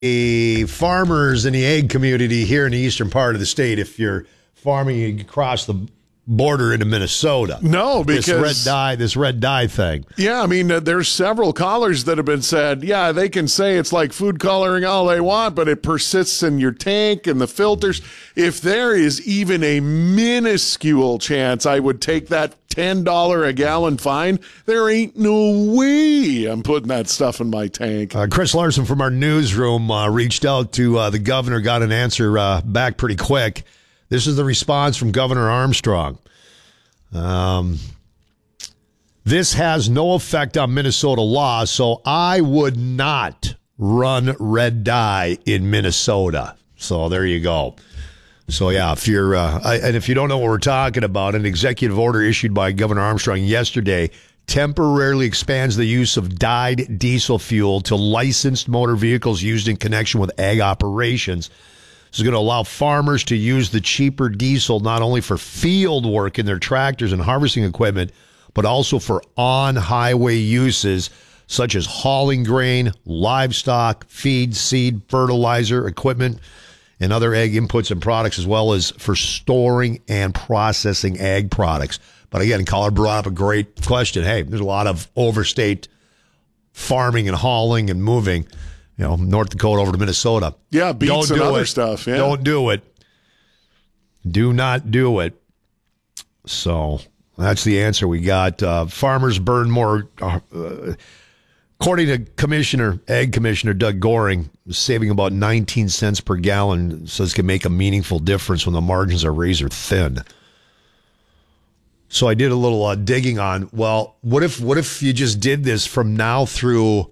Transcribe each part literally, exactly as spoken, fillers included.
the farmers in the egg community here in the eastern part of the state, if you're farming, you cross the border into Minnesota. No, because this red dye, this red dye thing. Yeah, I mean, uh, there's several callers that have been said, yeah, they can say it's like food coloring all they want, but it persists in your tank and the filters. If there is even a minuscule chance I would take that ten dollars a gallon fine, there ain't no way I'm putting that stuff in my tank. Uh, Chris Larson from our newsroom uh, reached out to uh, the governor, got an answer uh, back pretty quick. This is the response from Governor Armstrong. Um, this has no effect on Minnesota law, so I would not run red dye in Minnesota. So there you go. So yeah, if you're uh, I, and if you don't know what we're talking about, an executive order issued by Governor Armstrong yesterday temporarily expands the use of dyed diesel fuel to licensed motor vehicles used in connection with ag operations. This is going to allow farmers to use the cheaper diesel not only for field work in their tractors and harvesting equipment, but also for on-highway uses such as hauling grain, livestock, feed, seed, fertilizer, equipment, and other ag inputs and products, as well as for storing and processing ag products. But again, caller brought up a great question. Hey, there's a lot of overstate farming and hauling and moving. You know, North Dakota over to Minnesota. Yeah, beets Don't and do other it. stuff. Yeah. Don't do it. Do not do it. So that's the answer we got. Uh, farmers burn more. Uh, according to Commissioner, Ag Commissioner Doug Goring, saving about nineteen cents per gallon says can make a meaningful difference when the margins are razor thin. So I did a little uh, digging on, well, what if what if you just did this from now through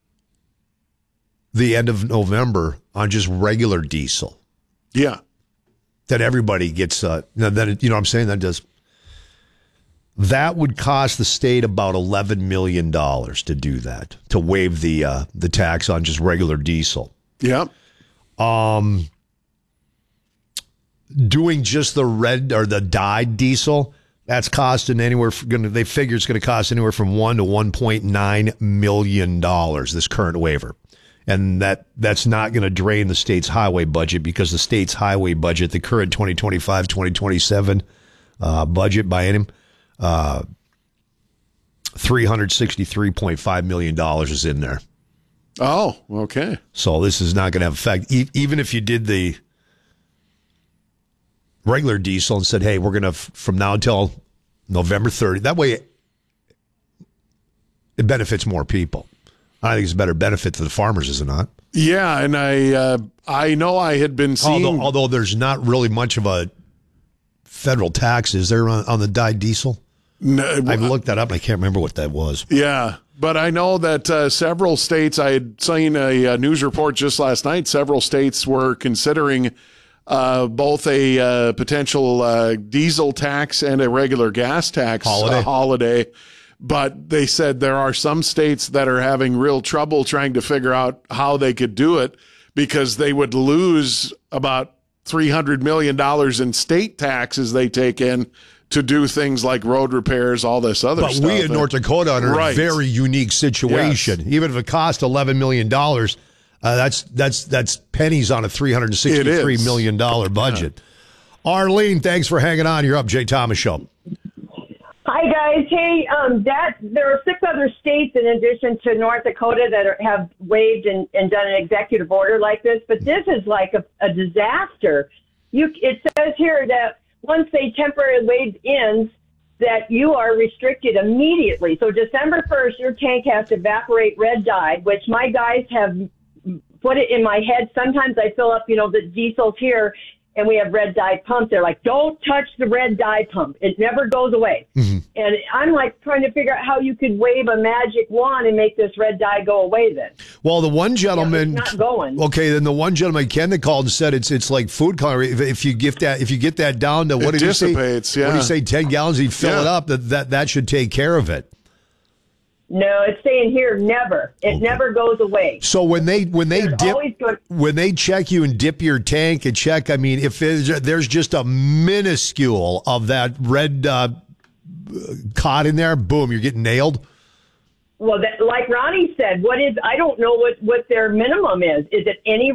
the end of November on just regular diesel? Yeah. That everybody gets, uh, that, you know what I'm saying? That does. That would cost the state about eleven million dollars to do that, to waive the uh, the tax on just regular diesel. Yeah. Um, doing just the red or the dyed diesel, that's costing anywhere, going to, they figure it's going to cost anywhere from one to one point nine million dollars, this current waiver. And that that's not going to drain the state's highway budget, because the state's highway budget, the current twenty twenty-five twenty twenty-seven uh, budget by him, uh, three hundred sixty-three point five million dollars is in there. Oh, okay. So this is not going to have effect. E- even if you did the regular diesel and said, hey, we're going to, f- from now until November thirtieth, that way it benefits more people. I think it's a better benefit to the farmers, is it not? Yeah, and I uh, I know I had been seeing... Although, although there's not really much of a federal tax, is there, on, on the dyed diesel? No, I've looked that up, and I can't remember what that was. Yeah, but I know that uh, several states, I had seen a, a news report just last night, several states were considering uh, both a uh, potential uh, diesel tax and a regular gas tax Holiday. Uh, holiday. But they said there are some states that are having real trouble trying to figure out how they could do it, because they would lose about three hundred million dollars in state taxes they take in to do things like road repairs, all this other but stuff. But we in North Dakota are in right. a very unique situation. Yes. Even if it cost eleven million dollars, uh, that's that's that's pennies on a three hundred sixty-three million dollars budget. Yeah. Arlene, thanks for hanging on. You're up, Jay Thomas Show. Hi, guys. Hey, um, that there are six other states in addition to North Dakota that are, have waived and, and done an executive order like this, but this is like a, a disaster. You, it says here that once they temporarily waive ends, that you are restricted immediately. So December first, your tank has to evaporate red dye, which my guys have put it in my head. Sometimes I fill up, you know, the diesels here, and we have red dye pumps. They're like, don't touch the red dye pump. It never goes away. Mm-hmm. And I'm like trying to figure out how you could wave a magic wand and make this red dye go away then. Well, the one gentleman, yeah, it's not going. Okay, then the one gentleman, Ken, that called and said it's it's like food coloring. If, if you get that, if you get that down to what it did dissipates, you say? Yeah. What do you say? Ten gallons, you fill yeah. it up. That that that should take care of it. No, it's staying here. Never. It okay. never goes away. So when they when they There's dip good- when they check you and dip your tank and check, I mean, if there's just a minuscule of that red uh, caught in there, boom, you're getting nailed. Well, that, like Ronnie said, what is, I don't know what, what their minimum is. Is it any